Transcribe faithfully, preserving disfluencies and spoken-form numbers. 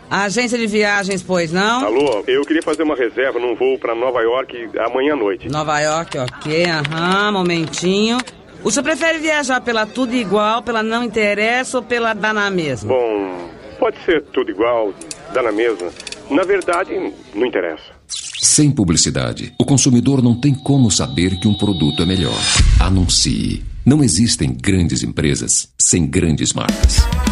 Agência de viagens, pois não? Alô, eu queria fazer uma reserva num voo pra Nova York amanhã à noite. Nova York, ok, aham, momentinho. O senhor prefere viajar pela tudo igual, pela não interessa ou pela dá na mesma? Bom, pode ser tudo igual, dá na mesma. Na verdade, não interessa. Sem publicidade, o consumidor não tem como saber que um produto é melhor. Anuncie. Não existem grandes empresas sem grandes marcas.